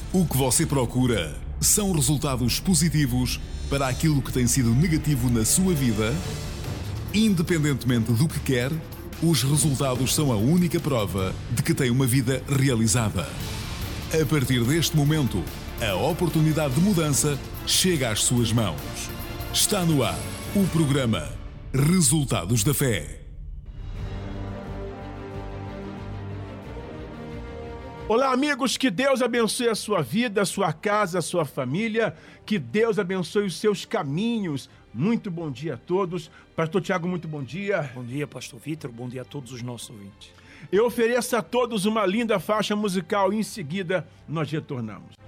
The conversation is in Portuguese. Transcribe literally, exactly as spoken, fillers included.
O que você procura são resultados positivos para aquilo que tem sido negativo na sua vida? Independentemente do que quer, os resultados são a única prova de que tem uma vida realizada. A partir deste momento, a oportunidade de mudança chega às suas mãos. Está no ar o programa Resultados da Fé. Olá, amigos, que Deus abençoe a sua vida, a sua casa, a sua família, que Deus abençoe os seus caminhos. Muito bom dia a todos. Pastor Tiago, muito bom dia. Bom dia, Pastor Vitor, bom dia a todos os nossos ouvintes. Eu ofereço a todos uma linda faixa musical e em seguida nós retornamos.